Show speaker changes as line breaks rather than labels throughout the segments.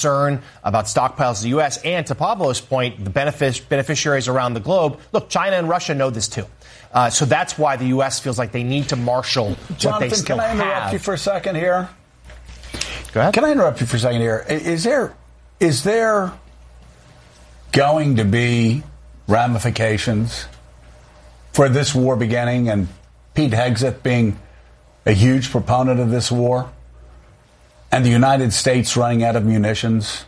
concern about stockpiles in the U.S. And to Pablo's point, the beneficiaries around the globe. Look, China and Russia know this too. So that's why the U.S. feels like they need to marshal what they still have.
Jonathan, can I interrupt you for a second here?
Go ahead.
Can I interrupt you for a second here? Is there going to be ramifications for this war beginning and Pete Hegseth being a huge proponent of this war and the United States running out of munitions,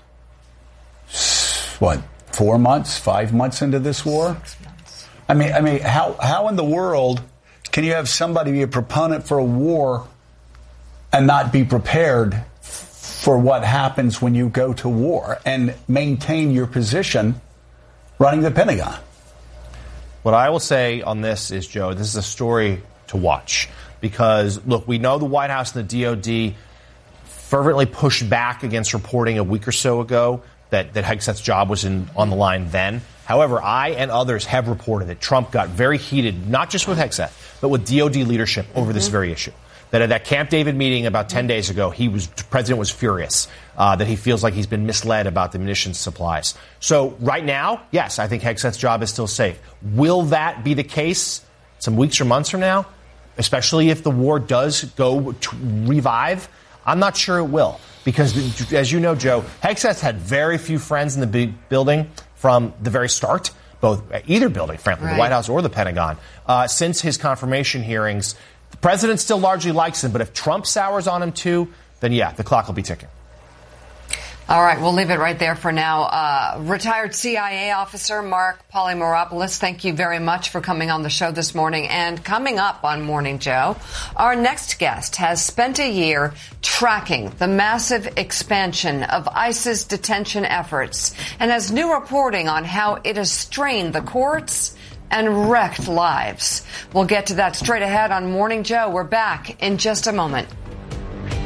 4 months, 5 months into this war?
6 months.
I mean, how in the world can you have somebody be a proponent for a war and not be prepared for what happens when you go to war and maintain your position running the Pentagon?
What I will say on this is, Joe, this is a story to watch because, look, we know the White House and the DOD fervently pushed back against reporting a week or so ago that Hegseth's job was on the line then. However, I and others have reported that Trump got very heated, not just with Hegseth, but with DOD leadership over this very issue. That at that Camp David meeting about 10 days ago, the president was furious that he feels like he's been misled about the munitions supplies. So right now, yes, I think Hegseth's job is still safe. Will that be the case some weeks or months from now, especially if the war does go to revive? I'm not sure it will, because as you know, Joe, Hegseth had very few friends in the building from the very start, either building, frankly, the White House or the Pentagon. Since his confirmation hearings, the president still largely likes him, but if Trump sours on him too, then yeah, the clock will be ticking.
All right, we'll leave it right there for now. Retired CIA officer Mark Polymeropoulos, thank you very much for coming on the show this morning. And coming up on Morning Joe, our next guest has spent a year tracking the massive expansion of ISIS detention efforts and has new reporting on how it has strained the courts and wrecked lives. We'll get to that straight ahead on Morning Joe. We're back in just a moment.